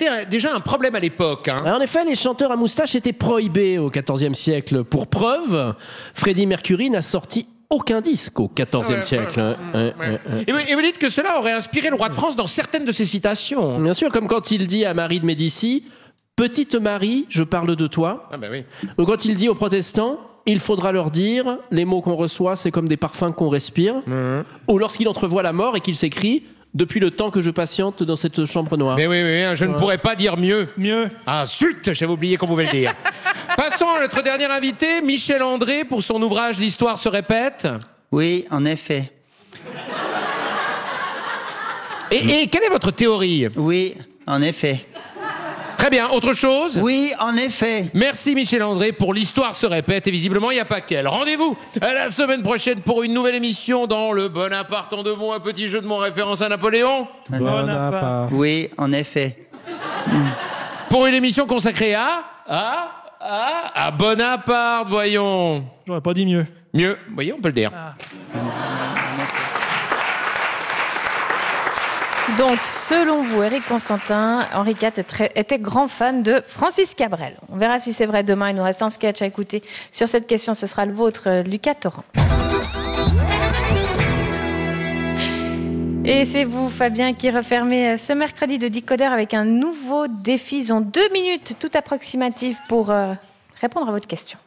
été déjà un problème à l'époque. Hein. En effet, les chanteurs à moustache étaient prohibés au XIVe siècle. Pour preuve, Freddie Mercury n'a sorti aucun disque au XIVe siècle. Et vous dites que cela aurait inspiré le roi de France dans certaines de ses citations. Bien sûr, comme quand il dit à Marie de Médicis, « Petite Marie, je parle de toi ». Oui. Ou quand il dit aux protestants, « Il faudra leur dire, les mots qu'on reçoit, c'est comme des parfums qu'on respire ». Ou lorsqu'il entrevoit la mort et qu'il s'écrit « Depuis le temps que je patiente dans cette chambre noire ». Mais oui, je ne pourrais pas dire mieux. Mieux. Ah zut, j'avais oublié qu'on pouvait le dire. Passons à notre dernier invité, Michel André, pour son ouvrage « L'histoire se répète ». Oui, en effet. Et quelle est votre théorie? Oui, en effet. Très bien, autre chose? Oui, en effet. Merci Michel André pour L'histoire se répète, et visiblement il n'y a pas qu'elle. Rendez-vous la semaine prochaine pour une nouvelle émission dans le Bonaparte en 2 mots, un petit jeu de mots référence à Napoléon. Bonaparte. Oui, en effet. Pour une émission consacrée à Bonaparte, voyons. J'aurais pas dit mieux. Mieux, vous voyez, on peut le dire. Donc, selon vous, Éric Constantin, Henri IV était grand fan de Francis Cabrel. On verra si c'est vrai demain. Il nous reste un sketch à écouter sur cette question. Ce sera le vôtre, Lucas Torrent. Et c'est vous, Fabien, qui refermez ce mercredi de Décodeur avec un nouveau défi. Ils ont 2 minutes tout approximatives pour répondre à votre question.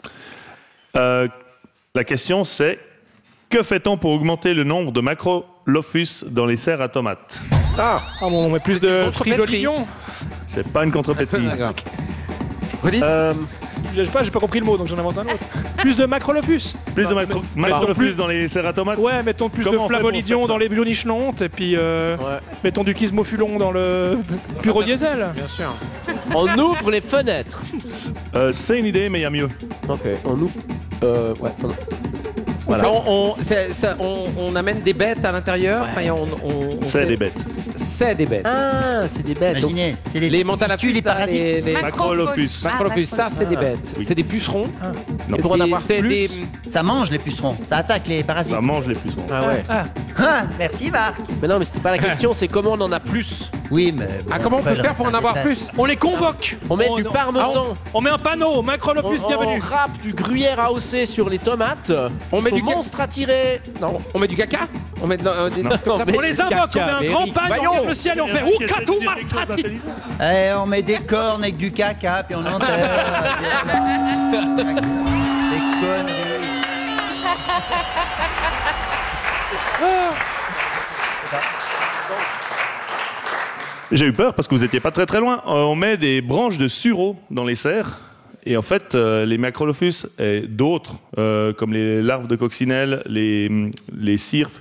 La question, c'est que fait-on pour augmenter le nombre de macrolophus dans les serres à tomates? Ah bon, on met plus de frijolion. C'est pas une contrepétrie. Vous dites Je sais pas, j'ai pas compris le mot, donc j'en invente un autre. Plus de macrolophus. Plus de macrolophus dans les serres à tomates? Ouais, mettons plus Comment de on fait pour flavolidion faire ça dans les bionichenantes, et puis mettons du kismofulon dans le puro diesel. Bien sûr. On ouvre les fenêtres. C'est une idée, mais il y a mieux. Ok, on ouvre... ouais. Voilà. On amène des bêtes à l'intérieur. Enfin, C'est des bêtes. C'est des bêtes. Ah, c'est des bêtes. Donc, Imaginez, c'est Les mentalaphus, les parasites. les Macrolophus. macrolophus, ça c'est des bêtes. Oui. C'est des pucerons. c'est pour en avoir plus. Ça mange les pucerons, ça attaque les parasites. Ça mange les pucerons. Ah ouais. Ah, merci Marc. Mais non, mais c'était pas la question, c'est comment on en a plus. Oui, mais... Comment on peut faire pour en avoir plus? On les convoque. On met du parmesan. On met un panneau, macrolophus, bienvenue. On râpe du gruyère AOC sur les tomates. On met du monstre à tirer. Non. On met du caca? On met On les invoque, on met un grand pan, on regarde le ciel et on fait Oukatou Martati. On met des cornes avec du caca, puis on enterre. Des conneries. J'ai eu peur parce que vous étiez pas très très loin. On met des branches de sureau dans les serres. Et en fait, les macrolophus et d'autres, comme les larves de coccinelle, les cirpes,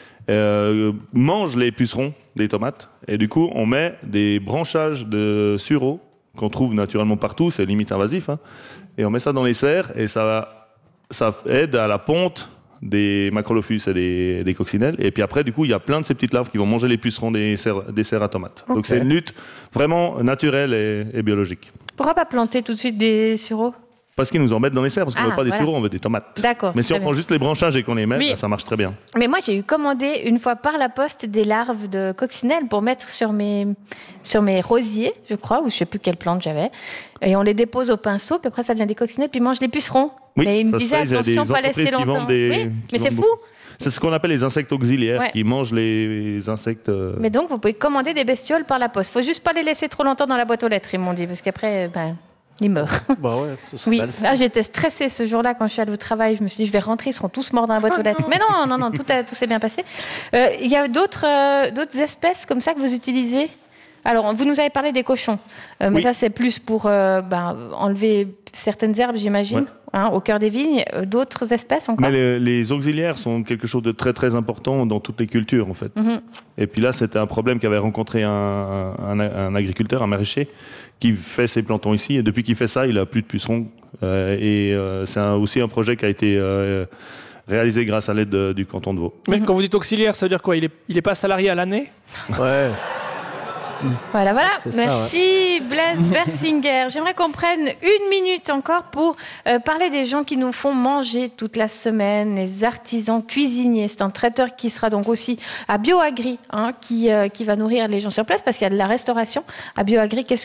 mangent les pucerons des tomates. Et du coup, on met des branchages de sureau qu'on trouve naturellement partout, c'est limite invasif. Hein, et on met ça dans les serres et ça aide à la ponte des macrolophus et des coccinelles. Et puis après, du coup, il y a plein de ces petites larves qui vont manger les pucerons des serres à tomates. Okay. Donc c'est une lutte vraiment naturelle et biologique. Pourquoi pas planter tout de suite des sureaux? Parce qu'ils nous en mettent dans les serres, parce qu'on ne veut pas des sureaux, on veut des tomates. D'accord. Mais si on prend juste les branchages et qu'on les met, oui. Ça marche très bien. Mais moi, j'ai eu commandé une fois par la poste des larves de coccinelle pour mettre sur mes rosiers, je crois, ou je ne sais plus quelle plante j'avais. Et on les dépose au pinceau, puis après ça devient des coccinelles, puis ils mangent les pucerons. Oui, mais ils me disaient, attention, pas laisser longtemps. Oui, mais c'est fou. C'est ce qu'on appelle les insectes auxiliaires, qui mangent les insectes... Mais donc, vous pouvez commander des bestioles par la poste. Il ne faut juste pas les laisser trop longtemps dans la boîte aux lettres, ils m'ont dit, parce qu'après... ils meurent. Bah ouais, oui, là j'étais stressée ce jour-là quand je suis allée au travail. Je me suis dit, je vais rentrer, ils seront tous morts dans la boîte aux lettres. Mais non, tout s'est bien passé. Il y a d'autres espèces comme ça que vous utilisez? Alors, vous nous avez parlé des cochons, mais ça c'est plus pour enlever certaines herbes, j'imagine, au cœur des vignes. D'autres espèces encore? Mais les auxiliaires sont quelque chose de très très important dans toutes les cultures en fait. Mm-hmm. Et puis là, c'était un problème qu'avait rencontré un agriculteur, un maraîcher, qui fait ses plantons ici. Et depuis qu'il fait ça, il a plus de pucerons. C'est aussi un projet qui a été réalisé grâce à l'aide du canton de Vaud. Mais quand vous dites auxiliaire, ça veut dire quoi? Il est pas salarié à l'année? Ouais. Voilà. Merci Blaise Bersinger. J'aimerais qu'on prenne 1 minute encore pour parler des gens qui nous font manger toute la semaine, les artisans cuisiniers. C'est un traiteur qui sera donc aussi à BioAgri, qui va nourrir les gens sur place parce qu'il y a de la restauration à BioAgri. Qu'est-ce